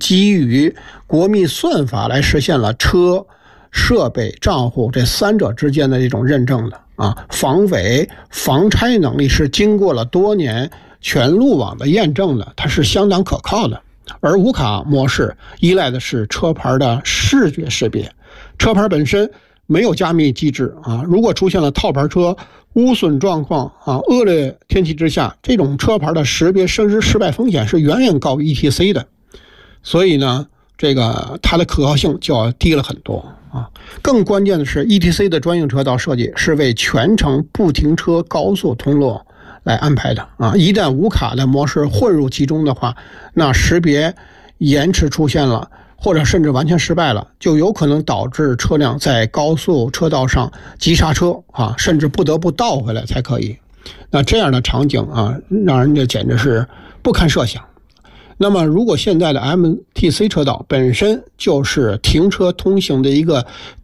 基于国密算法来实现了车、设备、账户这三者之间的这种认证的防伪、防拆能力是经过了多年全路网的验证的，它是相当可靠的。而无卡模式依赖的是车牌的视觉识别，车牌本身没有加密机制如果出现了套牌车、污损状况恶劣天气之下，这种车牌的识别失败风险是远远高于 ETC 的，所以呢，这个它的可靠性就要低了很多更关键的是 ETC 的专用车道设计是为全程不停车高速通路来安排的一旦无卡的模式混入其中的话，那识别延迟出现了，或者甚至完全失败了，就有可能导致车辆在高速车道上急刹车甚至不得不倒回来才可以。那这样的场景让人家简直是不堪设想。那么如果现在的 MTC 车道本身就是停车通行的一个